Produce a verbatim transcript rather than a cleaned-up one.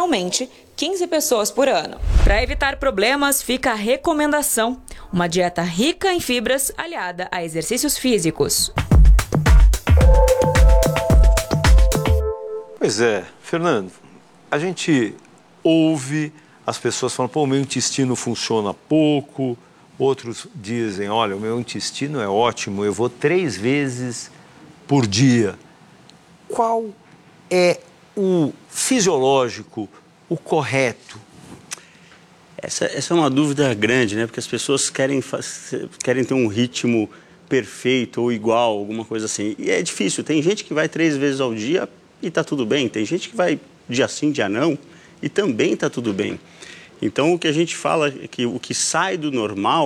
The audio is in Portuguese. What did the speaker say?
idealmente quinze pessoas por ano. Para evitar problemas, fica a recomendação: uma dieta rica em fibras aliada a exercícios físicos. Pois é, Fernando, a gente ouve as pessoas falando, pô, o meu intestino funciona pouco, outros dizem, olha, o meu intestino é ótimo, eu vou três vezes por dia. Qual é o fisiológico, o correto? Essa, essa é uma dúvida grande, né? Porque as pessoas querem, querem ter um ritmo perfeito ou igual, alguma coisa assim. E é difícil, tem gente que vai três vezes ao dia e está tudo bem. Tem gente que vai dia sim, dia não e também está tudo bem. Então, o que a gente fala é que o que sai do normal